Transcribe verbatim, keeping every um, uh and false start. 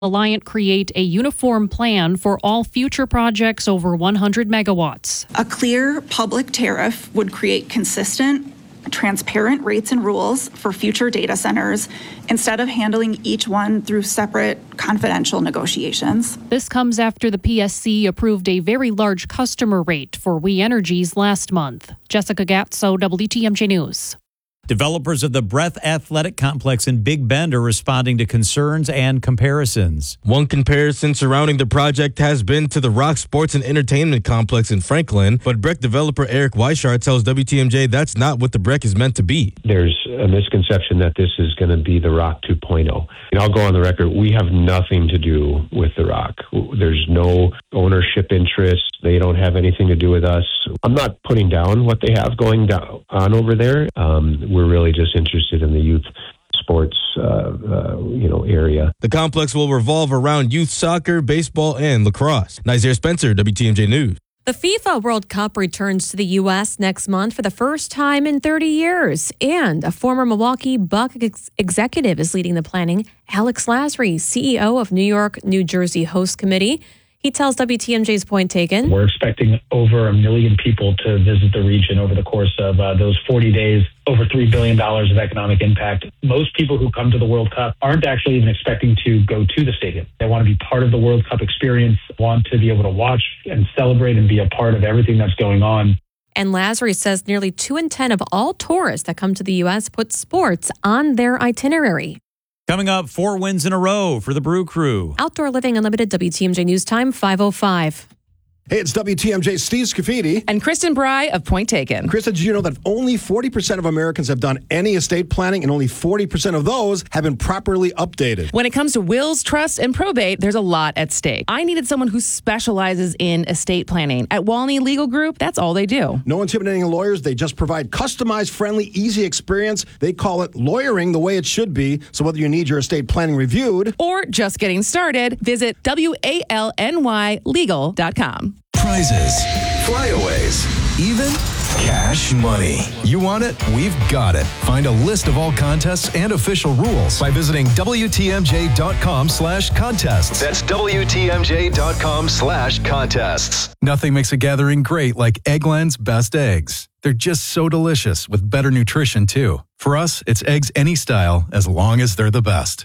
Alliant create a uniform plan for all future projects over one hundred megawatts. A clear public tariff would create consistent, transparent rates and rules for future data centers instead of handling each one through separate confidential negotiations. This comes after the P S C approved a very large customer rate for We Energies last month. Jessica Gatso, W T M J News. Developers of the Breath Athletic Complex in Big Bend are responding to concerns and comparisons. One comparison surrounding the project has been to the Rock Sports and Entertainment Complex in Franklin, but Breck developer Eric Weishart tells W T M J that's not what the Breck is meant to be. There's a misconception that this is going to be the Rock two point oh. And I'll go on the record, we have nothing to do with the Rock. There's no ownership interest. They don't have anything to do with us. I'm not putting down what they have going down on over there. Um, we're really just interested in the youth sports, uh, uh, you know, area. The complex will revolve around youth soccer, baseball, and lacrosse. Nazir Spencer, W T M J News. The FIFA World Cup returns to the U S next month for the first time in thirty years. And a former Milwaukee Buck ex- executive is leading the planning. Alex Lasry, C E O of New York, New Jersey Host Committee. He tells W T M J's Point Taken. We're expecting over a million people to visit the region over the course of uh, those forty days, over three billion dollars of economic impact. Most people who come to the World Cup aren't actually even expecting to go to the stadium. They want to be part of the World Cup experience, want to be able to watch and celebrate and be a part of everything that's going on. And Lasry says nearly two in ten of all tourists that come to the U S put sports on their itinerary. Coming up, four wins in a row for the Brew Crew. Outdoor Living Unlimited, W T M J News Time, five oh five. Hey, it's W T M J Steve Scafidi. And Kristen Bry of Point Taken. Krista, did you know that only forty percent of Americans have done any estate planning and only forty percent of those have been properly updated? When it comes to wills, trust, and probate, there's a lot at stake. I needed someone who specializes in estate planning. At Walney Legal Group, that's all they do. No intimidating lawyers. They just provide customized, friendly, easy experience. They call it lawyering the way it should be. So whether you need your estate planning reviewed or just getting started, visit W A L N Y legal dot com. Prizes, flyaways, even cash money. You want it? We've got it. Find a list of all contests and official rules by visiting W T M J dot com slash contests. That's W T M J dot com slash contests. Nothing makes a gathering great like Eggland's Best Eggs. They're just so delicious with better nutrition, too. For us, it's eggs any style as long as they're the best.